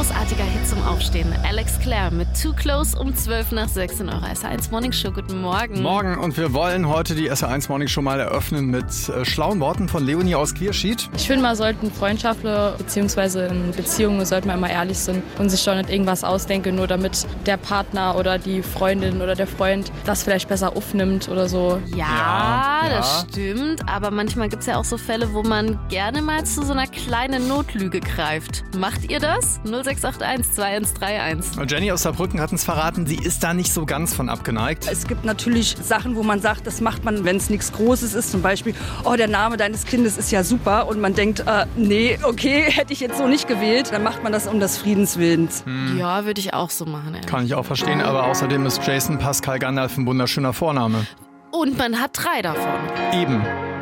großartiger Hit zum Aufstehen. Alex Clare mit Too Close um 12 nach 6 in eurer SR1 Morning Show. Guten Morgen. Morgen, und wir wollen heute die SR1 Morning Show mal eröffnen mit schlauen Worten von Leonie aus Quierschied. Ich finde, man sollten Freundschaften bzw. in Beziehungen sollte man immer ehrlich sein und sich doch nicht irgendwas ausdenken, nur damit der Partner oder die Freundin oder der Freund das vielleicht besser aufnimmt oder so. Ja, das stimmt. Aber manchmal gibt es ja auch so Fälle, wo man gerne mal zu so einer kleinen Notlüge greift. Macht ihr das? 0681 2131. Jenny aus Saarbrücken hat uns verraten, sie ist da nicht so ganz von abgeneigt. Es gibt natürlich Sachen, wo man sagt, das macht man, wenn es nichts Großes ist. Zum Beispiel, oh, der Name deines Kindes ist ja super. Und man denkt, nee, okay, hätte ich jetzt so nicht gewählt. Dann macht man das um des Friedens Willens. Ja, würde ich auch so machen. Kann ich auch verstehen, aber außerdem ist Jason Pascal Gandalf ein wunderschöner Vorname. Und man hat 3 davon. Eben.